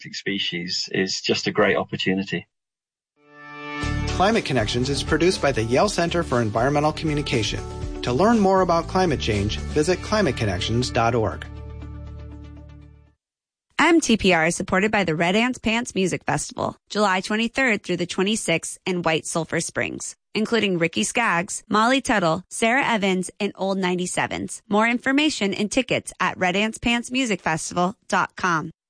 species is just a great opportunity. Climate Connections is produced by the Yale Center for Environmental Communication. To learn more about climate change, visit climateconnections.org. MTPR is supported by the Red Ants Pants Music Festival, July 23rd through the 26th in White Sulphur Springs, including Ricky Skaggs, Molly Tuttle, Sarah Evans, and Old 97s. More information and tickets at redantspantsmusicfestival.com.